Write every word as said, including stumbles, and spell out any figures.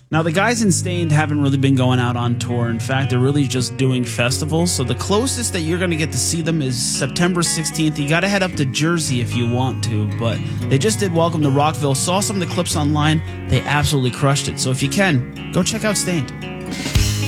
Now, the guys in Stained haven't really been going out on tour. In fact, they're really just doing festivals. So the closest that you're going to get to see them is September sixteenth. You got to head up to Jersey if you want to. But they just did Welcome to Rockville. Saw some of the clips online. They absolutely crushed it. So if you can, go check out Stained.